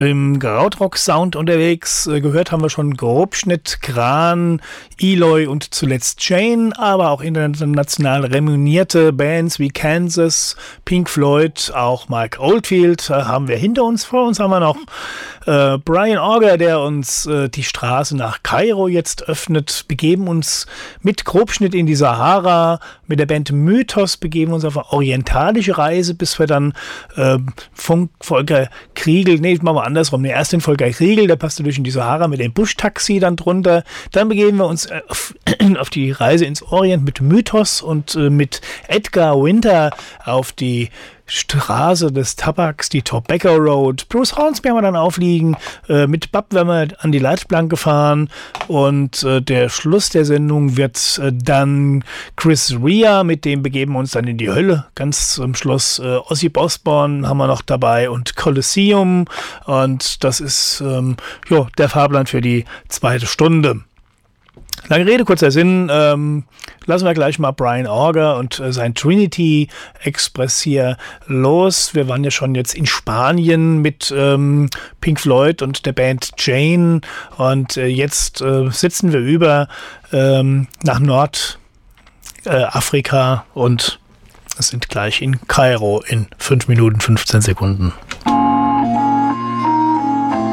Im Krautrock-Sound unterwegs. Gehört haben wir schon Grobschnitt, Kran, Eloy und zuletzt Jane, aber auch international renommierte Bands wie Kansas, Pink Floyd, auch Mike Oldfield haben wir hinter uns. Vor uns haben wir noch Brian Auger, der uns die Straße nach Kairo jetzt öffnet. Begeben uns mit Grobschnitt in die Sahara. Mit der Band Mythos begeben uns auf eine orientalische Reise, bis wir dann Volker Kriegel, machen wir andersrum. Erst den Volker Kriegel, der passt natürlich in die Sahara mit dem Busch-Taxi dann drunter. Dann begeben wir uns auf die Reise ins Orient mit Mythos und mit Edgar Winter auf die Straße des Tabaks, die Tobacco Road. Bruce Hornsby haben wir dann aufliegen. Mit Bab werden wir an die Leitplanke fahren. Und der Schluss der Sendung wird dann Chris Rea, mit dem begeben wir uns dann in die Hölle. Ganz zum Schluss Ozzy Osbourne haben wir noch dabei und Colosseum. Und das ist der Fahrplan für die zweite Stunde. Lange Rede, kurzer Sinn, lassen wir gleich mal Brian Auger und sein Trinity Express hier los. Wir waren ja schon jetzt in Spanien mit Pink Floyd und der Band Jane und jetzt sitzen wir über nach Nordafrika und sind gleich in Kairo in 5 Minuten 15 Sekunden.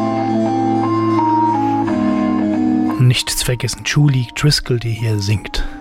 Nicht zu vergessen, Julie Driscoll, die hier singt.